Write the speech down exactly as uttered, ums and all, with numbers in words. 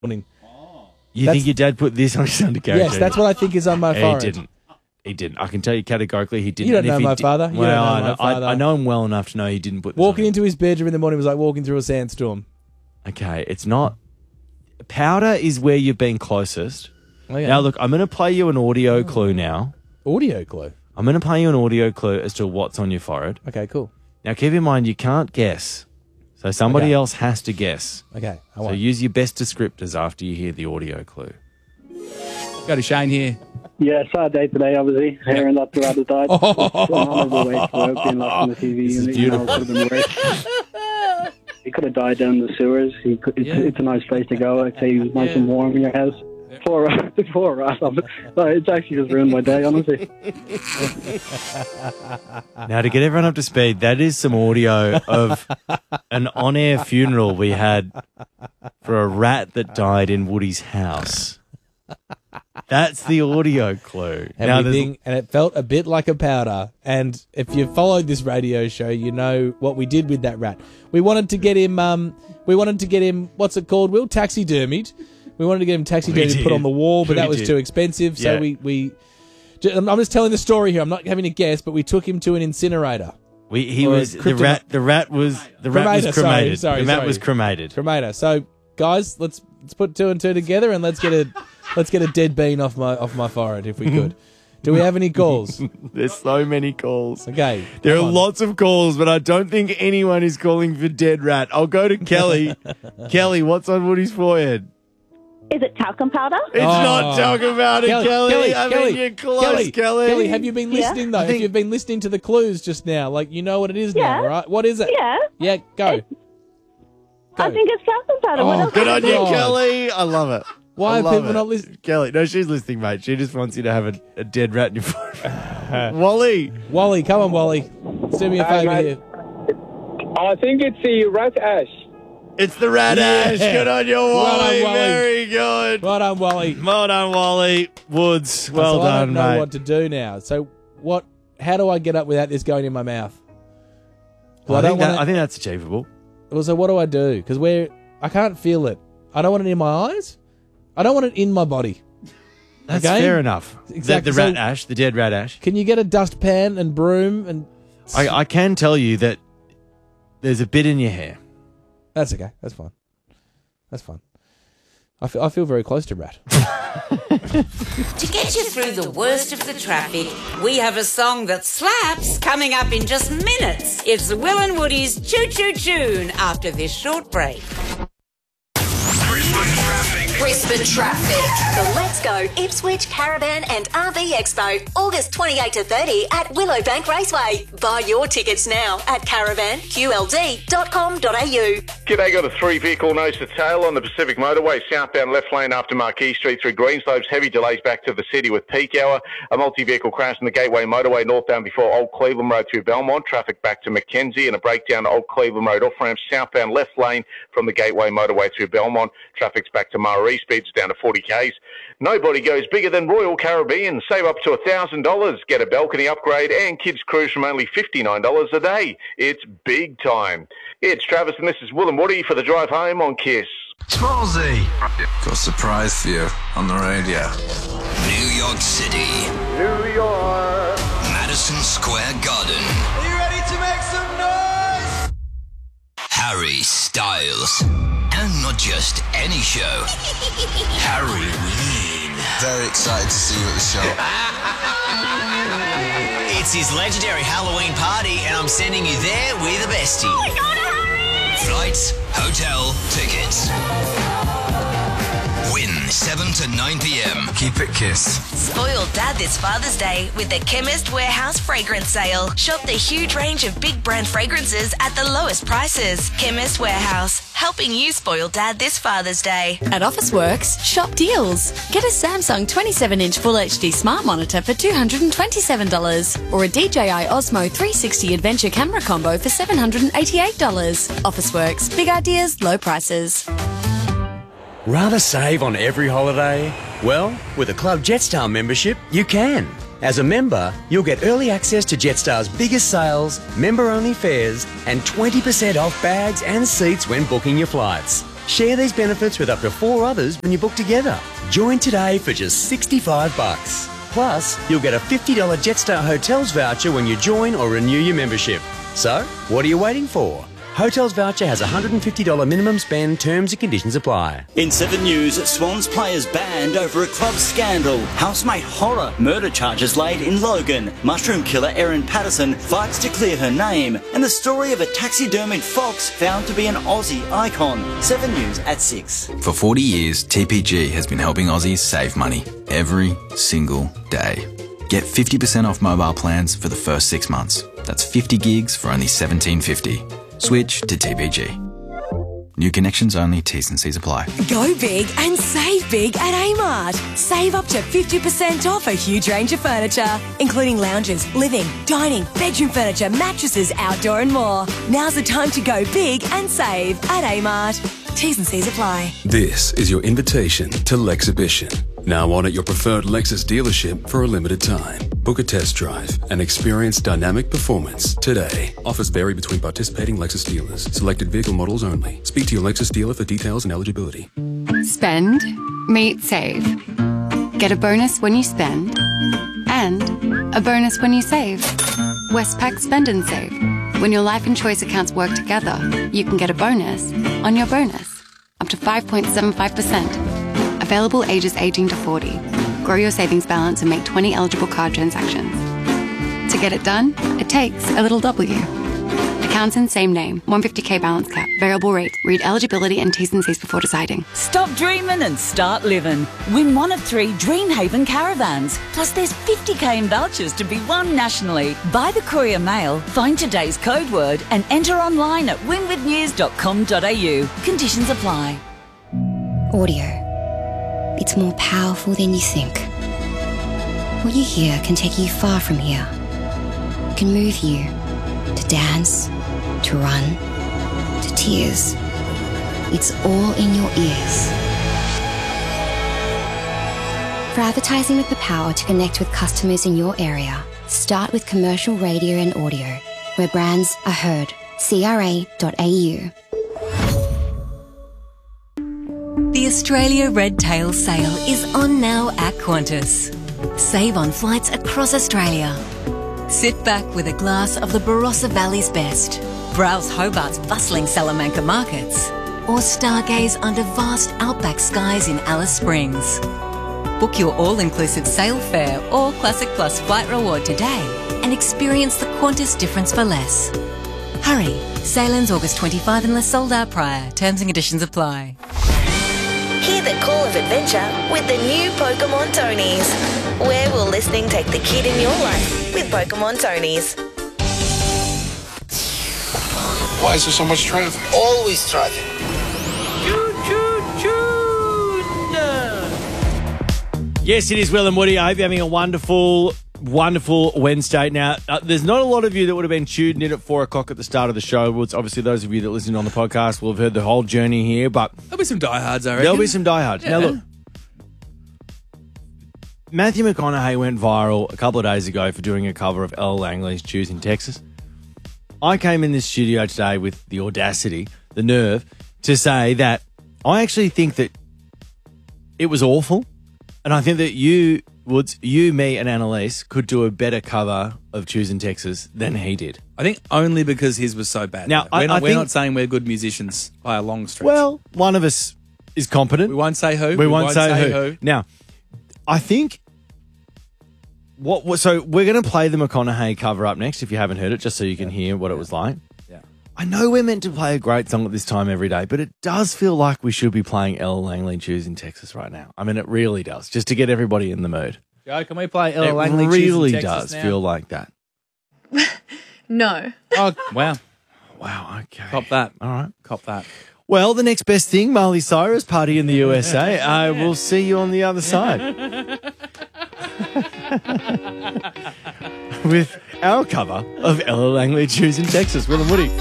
morning. You That's- think your dad put this on his undercarriage? Yes, that's what I think is on my He forehead. didn't. He didn't. I can tell you categorically he didn't. You don't And if know he my did- father. You Well, don't know I, my know, father. I, I know him well enough to know he didn't put this Walking on. into his bedroom in the morning was like walking through a sandstorm. Okay, it's not. Powder is where you've been closest. Okay. Now, look, I'm going to play you an audio clue now. Audio clue. I'm going to play you an audio clue as to what's on your forehead. Okay, cool. Now, keep in mind, you can't guess. So somebody Okay. else has to guess. Okay, I So won't. use your best descriptors after you hear the audio clue. Go to Shane here. Yeah, sad day today, obviously. Hearing that the rabbit died. It's an honourable way to work, being lost on the T V. This is and, you know, beautiful. it could have been worse. He could have died down in the sewers. He could, it's, Yeah. it's a nice place to go. I'd say he was nice Yeah. and warm in your house. Poor rat. Poor rat. It's actually just ruined my day, honestly. Now, to get everyone up to speed, that is some audio of an on-air funeral we had for a rat that died in Woody's house. That's the audio clue. Now, there's- Everything, and it felt a bit like a powder. And if you followed this radio show, you know what we did with that rat. We wanted to get him. Um, we wanted to get him. What's it called? Will taxidermied. We wanted to get him taxidermied, did. put on the wall, but We that was did. too expensive. So Yeah. we we. ju- I'm just telling the story here. I'm not having a guess, but we took him to an incinerator. we, he or a was the kryptonite- rat. The rat was the rat was Cremator, sorry, cremated. sorry, the rat sorry. was cremated. Cremator. So guys, let's let's put two and two together and let's get a let's get a dead bean off my off my forehead if we could. Do we have any calls? There's so many calls. Okay. There are come on. lots of calls, but I don't think anyone is calling for dead rat. I'll go to Kelly. Kelly, what's on Woody's forehead? Is it talcum powder? It's Oh. not talking about it, Kelly. Kelly, I Kelly, mean, you're close, Kelly, Kelly. Kelly, have you been Yeah. listening though? I If think- you've been listening to the clues just now, like you know what it is now, Yeah. right? What is it? Yeah. Yeah, go. I Go. think it's talcum powder. what Oh, else Good is on it? you, God. Kelly. I love it. Why I are love people it. not listening? Kelly, no, she's listening, mate. She just wants you to have a, a dead rat in your forehead. Wally. Wally, come on, Wally. Let's do me a Hey, favour mate. here. I think it's the rat ash. It's the rat Yeah. ash. Good on you, Well done, Wally. Wally. Very good. Well done, Wally. Well done, Wally. Woods. Well so done, I don't know mate. what to do now. So what? How do I get up without this going in my mouth? 'Cause Well, I, I don't think that, want I think that's achievable. to. So what do I do? Because we're I can't feel it. I don't want it in my eyes. I don't want it in my body. That's Okay? fair enough. Exactly. The, the rat So- ash, the dead rat ash. Can you get a dustpan and broom and? I, I can tell you that there's a bit in your hair. That's okay. That's fine. That's fine. I feel, I feel very close to Rat. To get you through the worst of the traffic, we have a song that slaps coming up in just minutes. It's Will and Woody's Choo Choo Tune after this short break. Brisbane Traffic. The Let's Go Ipswich Caravan and R V Expo, August twenty-eighth to thirty at Willowbank Raceway. Buy your tickets now at caravan q l d dot com dot a u. G'day, got a three-vehicle nose to tail on the Pacific Motorway, southbound left lane after Marquee Street through Greenslopes. Heavy delays back to the city with peak hour. A multi-vehicle crash on the Gateway Motorway northbound before Old Cleveland Road through Belmont. Traffic back to Mackenzie and a breakdown to Old Cleveland Road off-ramp southbound left lane from the Gateway Motorway through Belmont. Traffic's back to Murray. Speeds down to forty kays. Nobody goes bigger than Royal Caribbean. Save up to one thousand dollars. Get a balcony upgrade and kids cruise from only fifty-nine dollars a day. It's big time. It's Travis and this is Will and Woody for the drive home on KISS. Smallsy! Got a surprise for you on the radio. New York City. New York. Madison Square Garden. Are you ready to make some noise? Harry Styles. And not just any show. Harry Ween. Very excited to see you at the show. It's his legendary Halloween party, and I'm sending you there with a bestie. Oh my God, Harry! Flights, hotel, tickets. Win seven to nine p.m. Keep it KISS. Spoil Dad this Father's Day with the Chemist Warehouse Fragrance Sale. Shop the huge range of big brand fragrances at the lowest prices. Chemist Warehouse, helping you spoil Dad this Father's Day. At Officeworks, shop deals. Get a Samsung twenty-seven inch Full H D Smart Monitor for two hundred twenty-seven dollars or a D J I Osmo three sixty Adventure Camera Combo for seven hundred eighty-eight dollars. Officeworks, big ideas, low prices. Rather save on every holiday? Well, with a Club Jetstar membership, you can. As a member, you'll get early access to Jetstar's biggest sales, member-only fares, and twenty percent off bags and seats when booking your flights. Share these benefits with up to four others when you book together. Join today for just sixty-five bucks. Plus, you'll get a fifty dollars Jetstar Hotels voucher when you join or renew your membership. So, what are you waiting for? Hotels voucher has a one hundred fifty dollars minimum spend. Terms and conditions apply. In Seven News, Swans players banned over a club scandal. Housemate horror, murder charges laid in Logan. Mushroom killer Erin Patterson fights to clear her name. And the story of a taxidermied fox found to be an Aussie icon. Seven News at six. For forty years, T P G has been helping Aussies save money every single day. Get fifty percent off mobile plans for the first six months. That's fifty gigs for only seventeen fifty. Switch to T P G. New connections only, T's and C's apply. Go big and save big at Amart. Save up to fifty percent off a huge range of furniture, including lounges, living, dining, bedroom furniture, mattresses, outdoor and more. Now's the time to go big and save at Amart. T's and C's apply. This is your invitation to Lexhibition. Now on at your preferred Lexus dealership for a limited time. Book a test drive and experience dynamic performance today. Offers vary between participating Lexus dealers. Selected vehicle models only. Speak to your Lexus dealer for details and eligibility. Spend, meet, save. Get a bonus when you spend and a bonus when you save. Westpac Spend and Save. When your life and choice accounts work together, you can get a bonus on your bonus. Up to five point seven five percent. Available ages eighteen to forty. Grow your savings balance and make twenty eligible card transactions. To get it done, it takes a little W. Accounts in same name, one hundred fifty k balance cap, variable rate. Read eligibility and T's and C's before deciding. Stop dreaming and start living. Win one of three Dreamhaven caravans. Plus there's fifty k in vouchers to be won nationally. Buy the Courier Mail, find today's code word and enter online at win with news dot com dot a u. Conditions apply. Audio. It's more powerful than you think. What you hear can take you far from here. It can move you to dance, to run, to tears. It's all in your ears. For advertising with the power to connect with customers in your area, start with commercial radio and audio, where brands are heard. C R A dot A U. The Australia Red Tail Sale is on now at Qantas. Save on flights across Australia. Sit back with a glass of the Barossa Valley's best. Browse Hobart's bustling Salamanca markets. Or stargaze under vast outback skies in Alice Springs. Book your all-inclusive sail fare or Classic Plus flight reward today and experience the Qantas difference for less. Hurry! Sale ends August twenty-fifth unless sold out prior. Terms and conditions apply. Hear the call of adventure with the new Pokemon Tonys. Where will listening take the kid in your life with Pokemon Tonys? Why is there so much traffic? Always traffic. Yes, it is Will and Woody. I hope you're having a wonderful, wonderful Wednesday. Now, uh, there's not a lot of you that would have been tuned in at four o'clock at the start of the show. Well, it's obviously those of you that listen on the podcast will have heard the whole journey here, but There'll be some diehards, I reckon. there'll be some diehards. Yeah. Now, look, Matthew McConaughey went viral a couple of days ago for doing a cover of Ella Langley's Choosing Texas. I came in this studio today with the audacity, the nerve, to say that I actually think that it was awful. And I think that you, Woods, you, me, and Annalise could do a better cover of Choosing Texas than he did. I think only because his was so bad. Now, though. we're, I- not, I we're think- not saying we're good musicians by a long stretch. Well, one of us is competent. We won't say who. We, won't, say, who. Now, I think what was so we're going to play the McConaughey cover up next. If you haven't heard it, just so you can hear what it was like. Yeah. I know we're meant to play a great song at this time every day, but it does feel like we should be playing Ella Langley Choosing Texas right now. I mean, it really does, just to get everybody in the mood. Joe, can we play Ella It Langley really Choosing Texas does now? feel like that. No. Oh, wow. Wow, okay. Cop that. All right. Cop that. Well, the next best thing, Miley Cyrus, Party in the U S A. I will see you on the other side with our cover of Ella Langley Choosing Texas. Will and Woody.